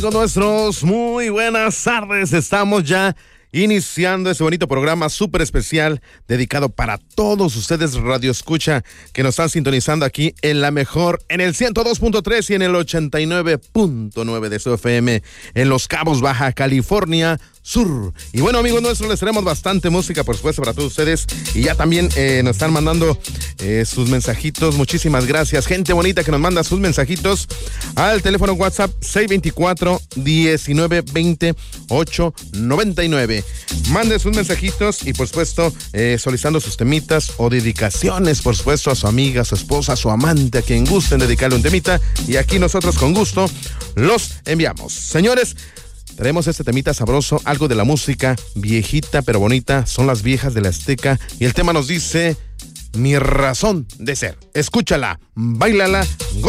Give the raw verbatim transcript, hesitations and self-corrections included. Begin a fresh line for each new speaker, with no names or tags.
Con nuestros muy buenas tardes, estamos ya iniciando este bonito programa súper especial dedicado para todos ustedes Radio Escucha que nos están sintonizando aquí en la mejor, en el ciento dos punto tres y en el ochenta y nueve punto nueve de su F M en Los Cabos, Baja California Sur. Y bueno, amigos nuestros, les tenemos bastante música, por supuesto, para todos ustedes. Y ya también eh, nos están mandando eh, sus mensajitos. Muchísimas gracias, gente bonita que nos manda sus mensajitos al teléfono WhatsApp seis dos cuatro, diecinueve, veinte, ocho, noventa y nueve. Mande sus mensajitos y, por supuesto, eh, solicitando sus temitas o dedicaciones, por supuesto, a su amiga, a su esposa, a su amante, a quien gusten dedicarle un temita. Y aquí nosotros, con gusto, los enviamos. Señores, tenemos este temita sabroso, algo de la música viejita pero bonita, son las viejas de la Azteca, y el tema nos dice Mi razón de ser. Escúchala, báilala, gózala.